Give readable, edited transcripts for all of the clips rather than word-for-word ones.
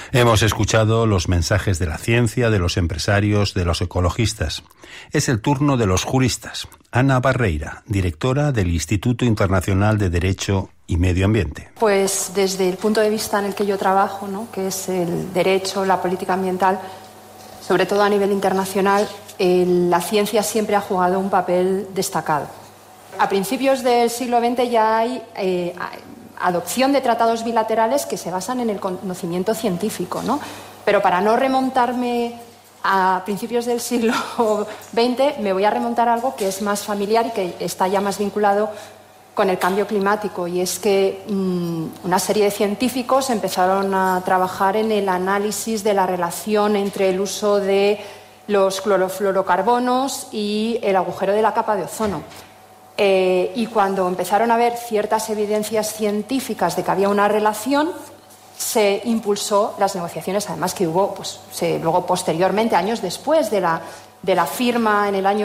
Hemos escuchado los mensajes de la ciencia, de los empresarios, de los ecologistas. Es el turno de los juristas. Ana Barreira, directora del Instituto Internacional de Derecho y Medio Ambiente. Pues desde el punto de vista en el que yo trabajo, ¿no?, que es el derecho, la política ambiental, sobre todo a nivel internacional, la ciencia siempre ha jugado un papel destacado. A principios del siglo XX ya hay adopción de tratados bilaterales que se basan en el conocimiento científico, ¿no? Pero para no remontarme a principios del siglo XX, me voy a remontar a algo que es más familiar y que está ya más vinculado con el cambio climático, y es que una serie de científicos empezaron a trabajar en el análisis de la relación entre el uso de los clorofluorocarbonos y el agujero de la capa de ozono. Y cuando empezaron a haber ciertas evidencias científicas de que había una relación, se impulsó las negociaciones, además que hubo, luego posteriormente, años después de la firma en el año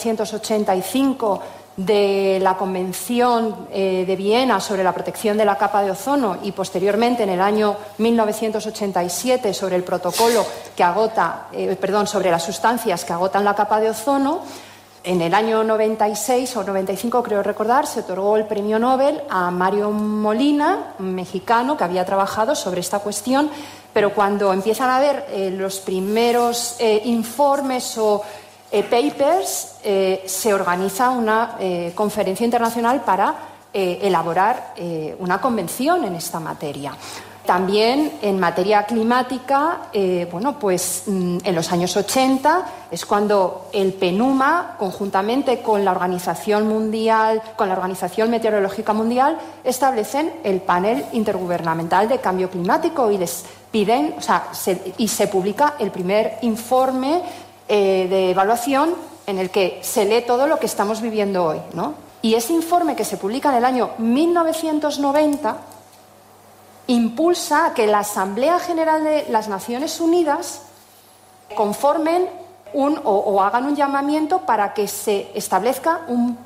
1985 de la Convención de Viena sobre la protección de la capa de ozono, y posteriormente en el año 1987 sobre el protocolo sobre las sustancias que agotan la capa de ozono. En el año 96 o 95, creo recordar, se otorgó el premio Nobel a Mario Molina, un mexicano que había trabajado sobre esta cuestión, pero cuando empiezan a ver los primeros informes o papers, se organiza una conferencia internacional para elaborar una convención en esta materia. También en materia climática, en los años 80 es cuando el PNUMA, conjuntamente con la Organización Meteorológica Mundial, establecen el panel intergubernamental de cambio climático y les piden, y se publica el primer informe de evaluación en el que se lee todo lo que estamos viviendo hoy, ¿no? Y ese informe, que se publica en el año 1990, impulsa que la Asamblea General de las Naciones Unidas conformen o hagan un llamamiento para que se establezca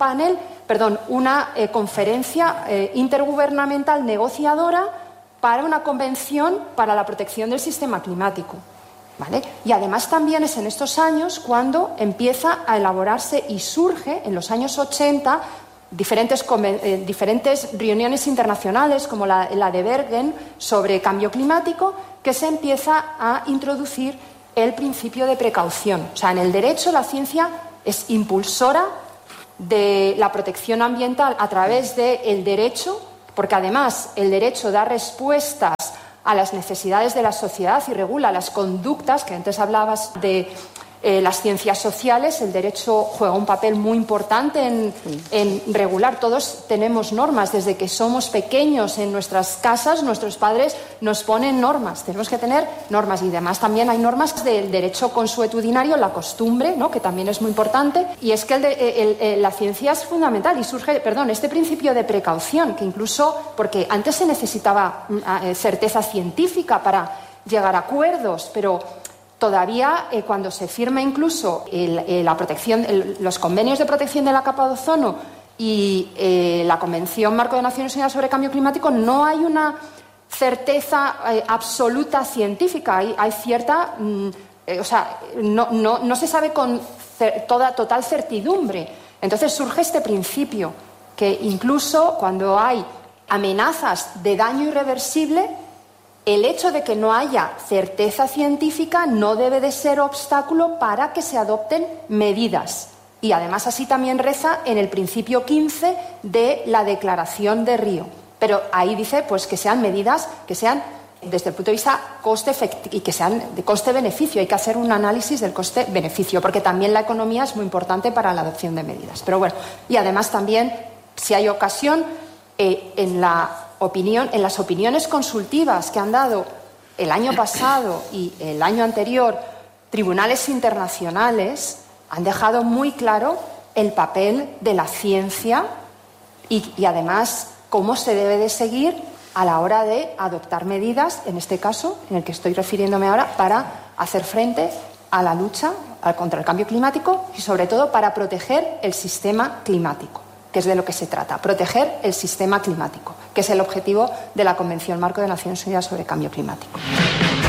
una conferencia intergubernamental negociadora para una convención para la protección del sistema climático, ¿vale? Y además también es en estos años cuando empieza a elaborarse y surge, en los años 80, diferentes reuniones internacionales, como la de Bergen sobre cambio climático, que se empieza a introducir el principio de precaución. O sea, en el derecho la ciencia es impulsora de la protección ambiental a través del derecho, porque además el derecho da respuestas a las necesidades de la sociedad y regula las conductas, que antes hablabas de las ciencias sociales. El derecho juega un papel muy importante en regular. Todos tenemos normas. Desde que somos pequeños en nuestras casas, nuestros padres nos ponen normas. Tenemos que tener normas, y además también hay normas del derecho consuetudinario, la costumbre, ¿no?, que también es muy importante. Y es que la ciencia es fundamental y surge, este principio de precaución, que incluso, porque antes se necesitaba certeza científica para llegar a acuerdos, pero todavía cuando se firma incluso los convenios de protección de la capa de ozono y la Convención Marco de Naciones Unidas sobre Cambio Climático, no hay una certeza absoluta científica. Hay cierta... no se sabe con total certidumbre. Entonces surge este principio, que incluso cuando hay amenazas de daño irreversible, el hecho de que no haya certeza científica no debe de ser obstáculo para que se adopten medidas. Y además así también reza en el principio 15 de la Declaración de Río. Pero ahí dice que sean medidas que sean desde el punto de vista coste-efectivo y que sean de coste-beneficio. Hay que hacer un análisis del coste-beneficio, porque también la economía es muy importante para la adopción de medidas. Pero bueno, y además también, si hay ocasión, en las opiniones consultivas que han dado el año pasado y el año anterior tribunales internacionales, han dejado muy claro el papel de la ciencia y además cómo se debe de seguir a la hora de adoptar medidas, en este caso, en el que estoy refiriéndome ahora, para hacer frente a la lucha contra el cambio climático y sobre todo para proteger el sistema climático, que es de lo que se trata, proteger el sistema climático, que es el objetivo de la Convención Marco de Naciones Unidas sobre Cambio Climático.